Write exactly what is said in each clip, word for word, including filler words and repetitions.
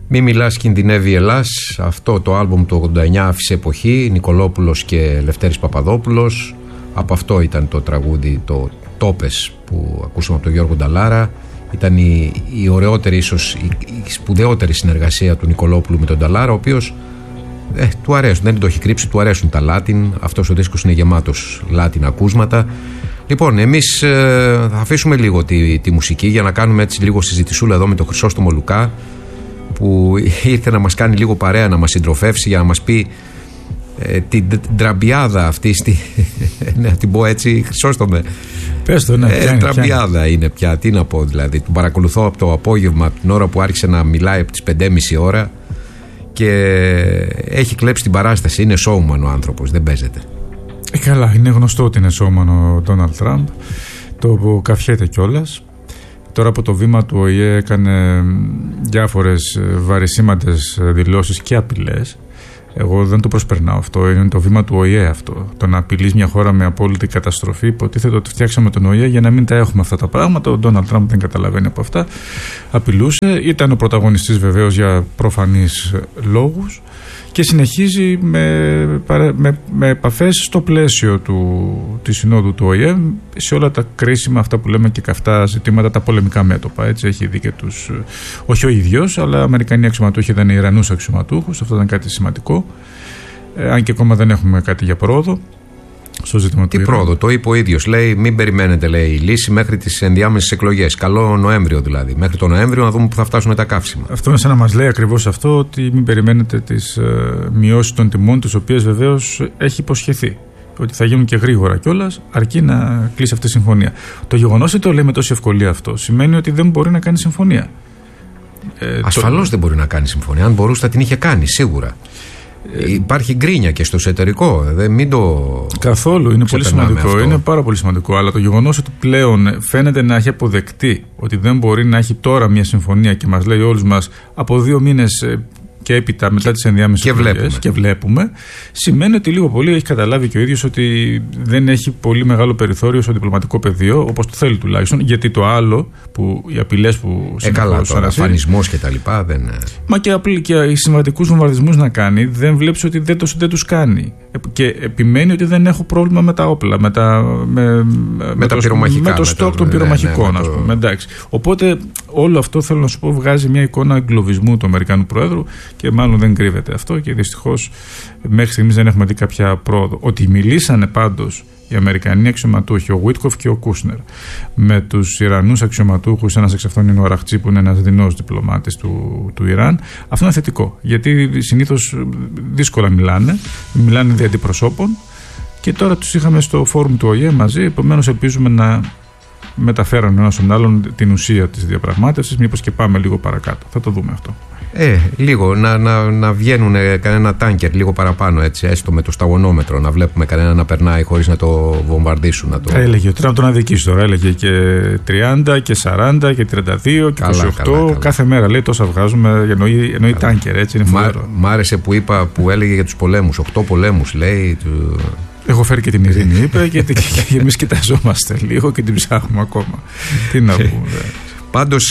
Μη μιλάς κινδυνεύει η Ελλάς. Αυτό το άλμπουμ του ογδόντα εννιά άφησε εποχή. Νικολόπουλος και Λευτέρης Παπαδόπουλος. Από αυτό ήταν το τραγούδι, το Τόπες, που ακούσαμε από τον Γιώργο Νταλάρα. Ήταν η, η ωραιότερη, ίσως η, η σπουδαιότερη συνεργασία του Νικολόπουλου με τον Νταλάρα, ο οποίος ε, του αρέσουν, δεν το έχει κρύψει, του αρέσουν τα Λάτιν. Αυτός ο δίσκος είναι γεμάτος Λάτιν ακούσματα. Λοιπόν, εμείς ε, θα αφήσουμε λίγο τη, τη μουσική για να κάνουμε έτσι λίγο συζητησούλα εδώ με τον Χρυσόστομο Λουκά, που ήρθε να μας κάνει λίγο παρέα, να μας συντροφεύσει για να μας πει ε, την τραμπιάδα αυτή στη, να την πω έτσι, Χρυσόστομε. Πες το, ναι, ε, πιάνει, τραμπιάδα πιάνει. Είναι πια, τι να πω δηλαδή. Τον παρακολουθώ από το απόγευμα, την ώρα που άρχισε να μιλάει από τις πέντε και μισή ώρα, και έχει κλέψει την παράσταση. Είναι showman ο άνθρωπος, δεν παίζεται. Ε, καλά, είναι γνωστό ότι είναι showman ο Ντόναλντ Τραμπ. Το καφιέται κιόλας. Τώρα από το βήμα του Ο Η Ε έκανε διάφορες βαρισίμαντες δηλώσεις και απειλές. Εγώ δεν το προσπερνάω αυτό. Είναι το βήμα του Ο Η Ε αυτό. Το να απειλείς μια χώρα με απόλυτη καταστροφή. Υποτίθεται ότι φτιάξαμε τον Ο Η Ε για να μην τα έχουμε αυτά τα πράγματα. Ο Ντόναλντ Τραμπ δεν καταλαβαίνει από αυτά. Απειλούσε. Ήταν ο πρωταγωνιστής βεβαίως για προφανείς λόγους. Και συνεχίζει με, με, με επαφές στο πλαίσιο του, της συνόδου του Ο Η Ε σε όλα τα κρίσιμα, αυτά που λέμε, και καυτά ζητήματα, τα πολεμικά μέτωπα. Έτσι, έχει δει και τους, όχι ο ίδιος, αλλά Αμερικανοί αξιωματούχοι ήταν Ιρανούς αξιωματούχους. Αυτό ήταν κάτι σημαντικό. Ε, αν και ακόμα δεν έχουμε κάτι για πρόοδο στο ζήτημα. Τι πρόοδο, το είπε ο ίδιος. Λέει, μην περιμένετε, λέει, η λύση μέχρι τις ενδιάμεσες εκλογές. Καλό Νοέμβριο δηλαδή. Μέχρι το Νοέμβριο να δούμε που θα φτάσουν τα καύσιμα. Αυτό είναι σαν να μας λέει ακριβώς αυτό, ότι μην περιμένετε τις ε, μειώσεις των τιμών, τις οποίες βεβαίως έχει υποσχεθεί. Ότι θα γίνουν και γρήγορα κιόλας, αρκεί να κλείσει αυτή η συμφωνία. Το γεγονός ότι το λέει με τόση ευκολία αυτό σημαίνει ότι δεν μπορεί να κάνει συμφωνία. Ε, Ασφαλώς το... δεν μπορεί να κάνει συμφωνία. Αν μπορούσε θα την είχε κάνει σίγουρα. Ε, Υπάρχει γκρίνια και στο εσωτερικό. Δεν, μην το καθόλου. Είναι πολύ σημαντικό. Αυτό. Είναι πάρα πολύ σημαντικό. Αλλά το γεγονός ότι πλέον φαίνεται να έχει αποδεκτεί ότι δεν μπορεί να έχει τώρα μια συμφωνία και μας λέει όλους μας από δύο μήνες και έπειτα μετά τις ενδιάμεσες εκλογές και βλέπουμε, σημαίνει ότι λίγο πολύ έχει καταλάβει και ο ίδιος ότι δεν έχει πολύ μεγάλο περιθώριο στο διπλωματικό πεδίο, όπως το θέλει τουλάχιστον, γιατί το άλλο, που οι απειλές που συνεχώς ο αφανισμός και τα λοιπά δεν... Μα και, και οι συμβατικούς βομβαρδισμούς να κάνει, δεν βλέπεις ότι δεν, το, δεν τους κάνει, και επιμένει ότι δεν έχω πρόβλημα με τα όπλα, με, τα, με, με, με, το, τα με το στόκ το, των πυρομαχικών, ναι, ναι, ας πούμε, εντάξει. Οπότε όλο αυτό, θέλω να σου πω, βγάζει μια εικόνα εγκλωβισμού του Αμερικανού Προέδρου, και μάλλον δεν κρύβεται αυτό, και δυστυχώς μέχρι στιγμής δεν έχουμε δει κάποια πρόοδο. Ότι μιλήσανε πάντως οι Αμερικανοί αξιωματούχοι, ο Βίτκοφ και ο Κούσνερ, με τους Ιρανούς αξιωματούχους, ένας εξ αυτών είναι ο Αραχτσί, που είναι ένας δεινός διπλωμάτης του, του Ιράν, αυτό είναι θετικό. Γιατί συνήθως δύσκολα μιλάνε, μιλάνε δι' αντιπροσώπων, και τώρα τους είχαμε στο φόρουμ του Ο Η Ε μαζί, επομένως ελπίζουμε να μεταφέρουν ένας στον άλλον την ουσία της διαπραγμάτευσης, μήπως και πάμε λίγο παρακάτω. Θα το δούμε αυτό. Ε, λίγο, να, να, να βγαίνουν κανένα τάνκερ λίγο παραπάνω, έτσι, έστω με το σταγονόμετρο, να βλέπουμε κανένα να περνάει χωρίς να το βομβαρδίσουν. Να το... Έλεγε ο Τραμπ τον αδικήσει τώρα, έλεγε και τριάντα και σαράντα και τριάντα δύο και είκοσι οκτώ, καλά, καλά. Κάθε μέρα λέει τόσα βγάζουμε, εννοεί, εννοεί τάνκερ, έτσι, είναι φοβερό. Μ' άρεσε που είπα, που έλεγε για τους πολέμους, οκτώ πολέμους λέει. Του... Έχω φέρει και την ειρήνη, είπε, και, και εμείς κοιταζόμαστε λίγο και την ψάχνουμε ακόμα. Τι να πούμε. Πάντως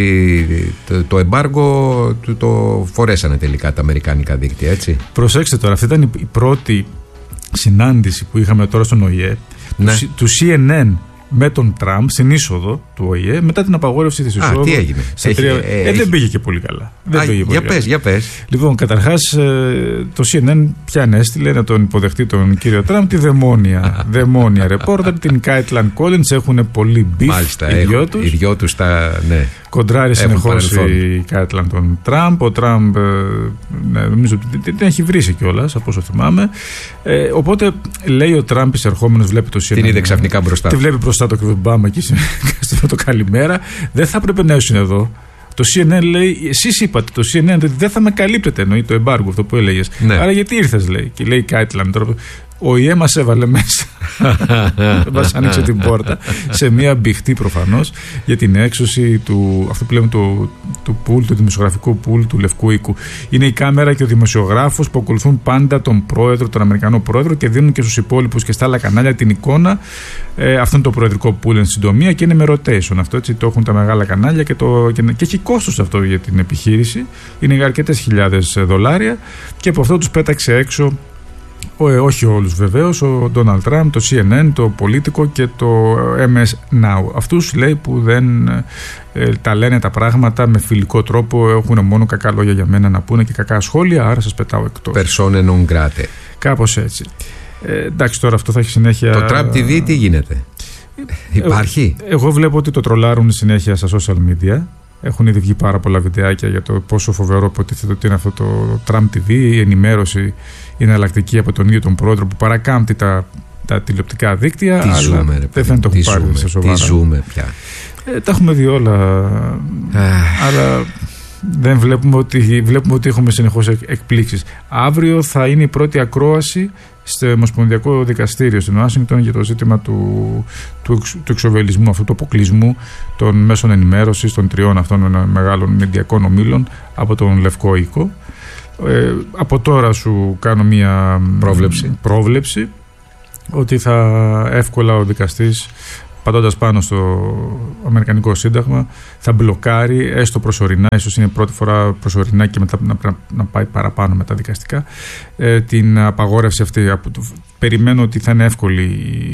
το, το εμπάργο το, το φορέσανε τελικά τα αμερικάνικα δίκτυα, έτσι. Προσέξτε τώρα, αυτή ήταν η πρώτη συνάντηση που είχαμε τώρα στον Ο Η Ε, ναι, του, του Σι Εν Εν με τον Τραμπ στην είσοδο του Ο Η Ε μετά την απαγόρευση της εισόδου. Α, τι έγινε. Έχει, τρία... ε, ε, έχει... Δεν πήγε και πολύ καλά. Δεν Α, πήγε πολύ για καλά. πες, για πες. Λοιπόν, καταρχάς το Σι Εν Εν πιαν έστειλε να τον υποδεχτεί τον κύριο Τραμπ τη δαιμόνια, δαιμόνια ρεπόρτερ, την Κάιτλαν Κόλινς. Έχουν πολύ μπιφ. Μάλιστα, οι δυο τους. Οι δυο τους τα, ναι. Κοντράρει συνεχώς η Κάιτλαν τον Τραμπ. Ο Τραμπ, ναι, νομίζω ότι την έχει βρήσει κιόλας, από όσο θυμάμαι. Ε, οπότε λέει ο Τραμπ εισερχόμενος, βλέπει το Σι Εν Εν. Την είδε ξαφνικά μπροστά. Τη βλέπει μπροστά το Κρυβεμπάμα εκεί στο το καλημέρα. Δεν θα έπρεπε να ήσουν εδώ. Το Σι Εν Εν λέει, εσείς είπατε το Σι Εν Εν ότι δεν θα με καλύπτετε, εννοεί το εμπάργο, αυτό που έλεγες. Ναι. Άρα γιατί ήρθες, λέει. Και λέει η Κάιτλαν τώρα. Ο Η Ε μας έβαλε μέσα. Μας άνοιξε την πόρτα σε μια μπηχτή προφανώς για την έξωση του, αυτό που λέμε, του, του πουλ, του δημοσιογραφικού πουλ του Λευκού Οίκου. Είναι η κάμερα και ο δημοσιογράφος που ακολουθούν πάντα τον πρόεδρο, τον Αμερικανό πρόεδρο, και δίνουν και στους υπόλοιπους και στα άλλα κανάλια την εικόνα. Ε, αυτό είναι το προεδρικό πουλ εν συντομία, και είναι με rotation αυτό, έτσι το έχουν τα μεγάλα κανάλια και, το, και, και έχει κόστος αυτό για την επιχείρηση. Είναι αρκετές χιλιάδες δολάρια, και από αυτό τους πέταξε έξω. Ο, ε, όχι όλους βεβαίως, ο Ντόναλντ Τραμπ, το σι εν εν, το Politico και το εμ ες Now. Αυτούς λέει που δεν ε, τα λένε τα πράγματα με φιλικό τρόπο, έχουν μόνο κακά λόγια για μένα να πούνε και κακά σχόλια, άρα σας πετάω εκτός. Persone non grate. Κάπως έτσι. Ε, εντάξει, τώρα αυτό θα έχει συνέχεια. Το Trump τι βι τι γίνεται? Υπάρχει? Εγώ, εγώ βλέπω ότι το τρολάρουν συνέχεια στα social media. Έχουν ήδη βγει πάρα πολλά βιντεάκια για το πόσο φοβερό υποτίθεται ότι είναι αυτό το Trump τι βι, η ενημέρωση είναι εναλλακτική από τον ίδιο τον πρόεδρο που παρακάμπτει τα, τα τηλεοπτικά δίκτυα. Τι αλλά ζούμε, ρε, δεν φαίνεται ότι το έχουν πάρει σε σοβαρά. Τι ζούμε πια. Ε, τα έχουμε δει όλα. Αλλά δεν βλέπουμε ότι, βλέπουμε ότι έχουμε συνεχώς εκπλήξεις. Αύριο θα είναι η πρώτη ακρόαση στο Ομοσπονδιακό Δικαστήριο στην Ουάσιγκτον για το ζήτημα του, του, του εξοβελισμού, αυτού του αποκλεισμού των μέσων ενημέρωσης των τριών αυτών μεγάλων μεντιακών ομίλων από τον Λευκό Οίκο. Ε, από τώρα σου κάνω μια πρόβλεψη. πρόβλεψη ότι θα εύκολα ο δικαστής, πατώντας πάνω στο Αμερικανικό Σύνταγμα, θα μπλοκάρει έστω προσωρινά, ίσως είναι η πρώτη φορά προσωρινά και μετά να, να, να πάει παραπάνω με τα δικαστικά, ε, την απαγόρευση αυτή. Περιμένω ότι θα είναι, εύκολη,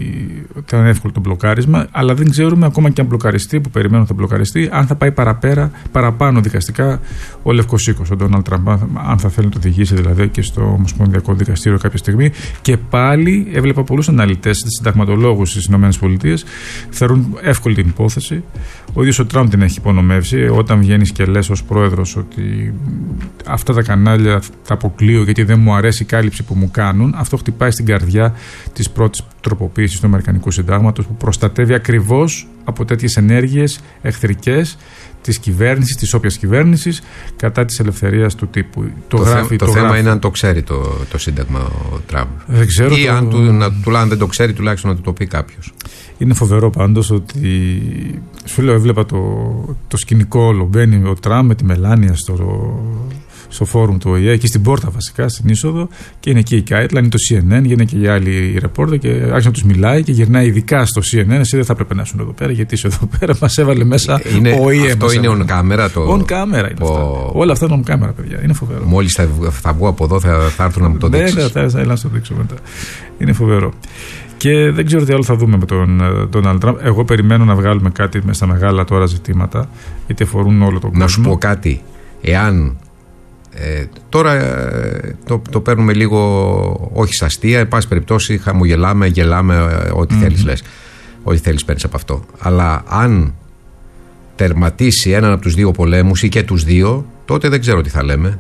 θα είναι εύκολο το μπλοκάρισμα, αλλά δεν ξέρουμε ακόμα και αν μπλοκαριστεί, που περιμένω θα μπλοκαριστεί, αν θα πάει παραπέρα, παραπάνω δικαστικά ο Λευκός Οίκος, ο Ντόναλντ Τραμπ, αν θα θέλει να το οδηγήσει δηλαδή και στο Ομοσπονδιακό Δικαστήριο κάποια στιγμή. Και πάλι έβλεπα πολλούς αναλυτές, συνταγματολόγους στις ΗΠΑ, θεωρούν εύκολη την υπόθεση. Ο ίδιος ο Τραμπ την έχει υπονομεύσει. Όταν βγαίνεις και λες ως πρόεδρος ότι αυτά τα κανάλια τα αποκλείω γιατί δεν μου αρέσει η κάλυψη που μου κάνουν, αυτό χτυπάει στην καρδιά της πρώτης τροποποίησης του Αμερικανικού Συντάγματος, που προστατεύει ακριβώς από τέτοιες ενέργειες εχθρικές της κυβέρνησης, της όποιας κυβέρνησης, κατά της ελευθερίας του τύπου. Το, το, γράφει, θε, το, το θέμα γράφει. είναι αν το ξέρει το, το Σύνταγμα ο Τραμπ. Δεν ξέρω. Ή το... αν, του, να, του, αν δεν το ξέρει, τουλάχιστον να του το πει κάποιος. Είναι φοβερό πάντως ότι. Σου λέω, έβλεπα το, το σκηνικό όλο. Μπαίνει ο Τραμπ με τη Μελάνια στο, στο φόρουμ του Ο Η Ε, εκεί στην πόρτα βασικά, στην είσοδο, και είναι εκεί η Κάιτλα, είναι το σι εν εν, είναι και οι άλλοι ρεπόρτερ και άρχισε να τους μιλάει και γυρνάει ειδικά στο σι εν εν. Εσύ δεν θα έπρεπε να ήσουν εδώ πέρα, γιατί είσαι εδώ πέρα, μας έβαλε μέσα είναι, ο Ο Η Ε. Αυτό είναι on camera. Το... On camera είναι ο... αυτά. Όλα αυτά είναι on camera, παιδιά. Είναι φοβερό. Μόλις θα, θα βγω από εδώ, θα, θα έρθουν να μου το δείξεις. Ναι, θα, θα, θα, θα το δείξω μετά. Είναι φοβερό. Και δεν ξέρω τι άλλο θα δούμε με τον Ντόναλντ Τραμπ. Εγώ περιμένω να βγάλουμε κάτι μέσα στα μεγάλα τώρα ζητήματα, γιατί αφορούν όλο τον κόσμο. Να σου πω κάτι. Εάν ε, τώρα ε, το, το παίρνουμε λίγο, όχι στα αστεία, εν πάση περιπτώσει χαμογελάμε, γελάμε, ε, ό,τι mm-hmm. θέλεις λες. Ό,τι θέλεις παίρνεις από αυτό. Αλλά αν τερματίσει έναν από τους δύο πολέμους ή και τους δύο, τότε δεν ξέρω τι θα λέμε.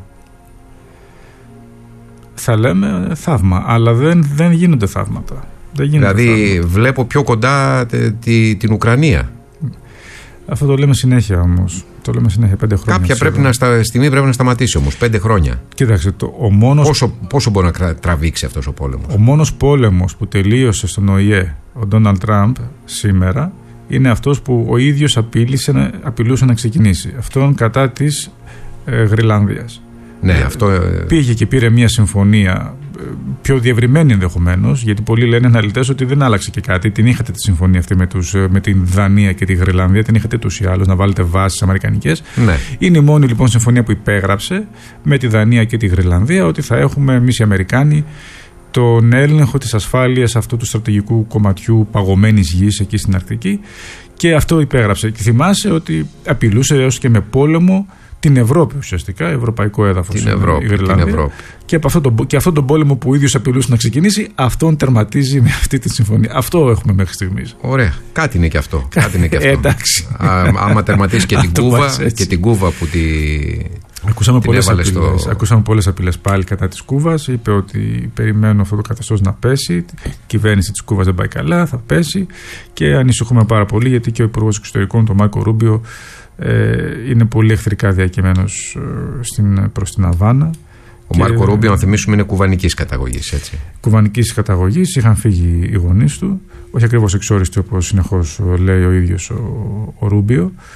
Θα λέμε θαύμα, αλλά δεν, δεν γίνονται θαύματα. Δεν γίνονται δηλαδή θαύματα. Βλέπω πιο κοντά τε, τε, την Ουκρανία. Αυτό το λέμε συνέχεια όμως. Το λέμε συνέχεια, πέντε χρόνια. Κάποια πρέπει να στα, στιγμή πρέπει να σταματήσει όμως. Πέντε χρόνια. Κοίταξε, το, ο μόνος, πόσο, πόσο μπορεί να τραβήξει αυτός ο πόλεμος. Ο μόνος πόλεμος που τελείωσε στον Ο Η Ε ο Ντόναλντ Τραμπ σήμερα είναι αυτός που ο ίδιος απειλούσε, απειλούσε να ξεκινήσει. Αυτόν κατά της ε, Γρυλανδίας. Ναι, ε, αυτό... Πήγε και πήρε μια συμφωνία πιο διευρυμένη ενδεχομένως, γιατί πολλοί λένε αναλυτές ότι δεν άλλαξε και κάτι. Την είχατε τη συμφωνία αυτή με, τους, με την Δανία και τη Γρυλανδία, την είχατε τους ή άλλους να βάλετε βάσεις αμερικανικές. Ναι. Είναι η μόνη λοιπόν συμφωνία που υπέγραψε με τη Δανία και τη Γρυλανδία, ότι θα έχουμε εμείς οι Αμερικάνοι τον έλεγχο της ασφάλειας αυτού του στρατηγικού κομματιού παγωμένης γης εκεί στην Αρκτική, και αυτό υπέγραψε. Και θυμάσαι ότι απειλούσε έως και με πόλεμο την Ευρώπη, ουσιαστικά, ευρωπαϊκό έδαφος. Την Ευρώπη. Η την Ευρώπη. Και, από αυτό το, και αυτόν τον πόλεμο που ο ίδιος απειλούσε να ξεκινήσει, αυτόν τερματίζει με αυτή τη συμφωνία. Αυτό έχουμε μέχρι στιγμής. Ωραία. Κάτι είναι και αυτό. Κάτι είναι και αυτό. Ε, εντάξει. Α, άμα τερματίσει και την Κούβα, και την Κούβα που τη. Ακούσαμε πολλές, απειλές, στο... ακούσαμε πολλές απειλές πάλι κατά της Κούβας. Είπε ότι περιμένουν αυτό το καθεστώς να πέσει. Η κυβέρνηση της Κούβας δεν πάει καλά, θα πέσει. Και ανησυχούμε πάρα πολύ, γιατί και ο Υπουργός Εξωτερικών, τον Μάρκο Ρούμπιο, ε, είναι πολύ εχθρικά διακειμένος ε, προς την Αβάνα. Ο Μάρκο Ρούμπιο, να θυμίσουμε, είναι κουβανικής καταγωγής, έτσι. Κουβανικής καταγωγής, είχαν φύγει οι γονείς του. Όχι ακριβώς εξόριστοι, όπως συνεχώς λέει ο ίδιος ο, ο Ρούμπιο.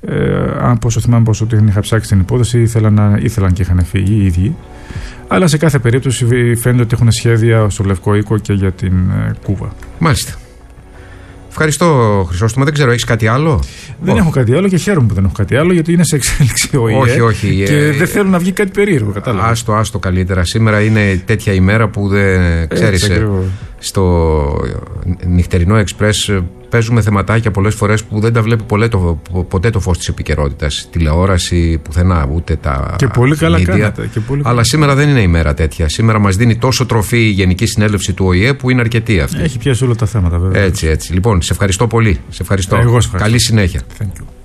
Ε, αν πόσο θυμάμαι πως ότι είχα ψάξει την υπόθεση, ήθελαν, να, ήθελαν και είχαν φύγει οι ίδιοι. Αλλά σε κάθε περίπτωση φαίνεται ότι έχουν σχέδια στο Λευκό Οίκο και για την ε, Κούβα. Μάλιστα. Ευχαριστώ, Χρυσόστομο. Δεν ξέρω, έχεις κάτι άλλο? Δεν όχι. έχω κάτι άλλο και χαίρομαι που δεν έχω κάτι άλλο, γιατί είναι σε εξέλιξη ο ΙΕ. Όχι, όχι. Και ε, δεν θέλω να βγει κάτι περίεργο. Κατάλαβα. Άστο, άστο καλύτερα. Σήμερα είναι τέτοια ημέρα που δεν ξέρεις. Στο νυχτερινό Εξπρές παίζουμε θεματάκια πολλές φορές που δεν τα βλέπει ποτέ το, ποτέ το φως της επικαιρότητας. Τηλεόραση, πουθενά, ούτε τα. Και πολύ καλά media. Κάνατε. Και πολύ Αλλά σήμερα δεν είναι ημέρα τέτοια. Σήμερα μας δίνει τόσο τροφή η Γενική Συνέλευση του Ο Η Ε που είναι αρκετή αυτή. Έχει πιάσει όλα τα θέματα, βέβαια. Έτσι, έτσι. Λοιπόν, σε ευχαριστώ πολύ. Σε ευχαριστώ. Εγώ σε ευχαριστώ. Καλή συνέχεια. Thank you.